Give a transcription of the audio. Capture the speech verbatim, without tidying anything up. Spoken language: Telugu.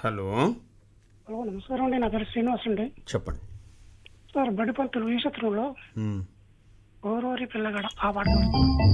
హలో. హలో నమస్కారం అండి. నా పేరు శ్రీనివాస్ అండి. చెప్పండి. సార్ బడిపంతులు ఈ చిత్రంలో మ్మ్. ఓరోరి పిల్లగాడ ఆ పాట